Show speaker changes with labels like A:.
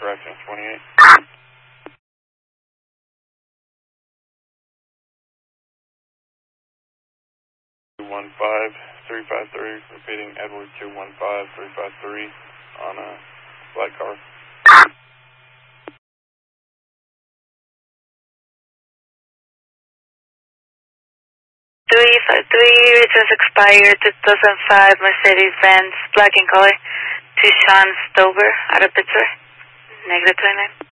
A: correction 28. 215-353, repeating Edward 215-353 on a black car.
B: 353, license expired 2005 Mercedes-Benz, black in color, to Sean Stover out of Pittsburgh, -29.